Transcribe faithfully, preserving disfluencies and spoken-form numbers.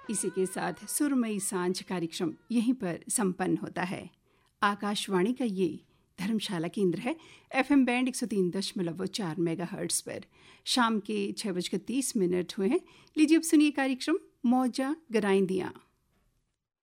इसी के साथ सुरमई सांझ कार्यक्रम यहीं पर संपन्न होता है। आकाशवाणी का ये धर्मशाला केंद्र है। एफएम बैंड एक सौ तीन दशमलव चार मेगाहर्ट्ज पर शाम के छः बजकर तीस मिनट हुए हैं। लीजिए अब सुनिए कार्यक्रम मौजा गराइंदियाँ।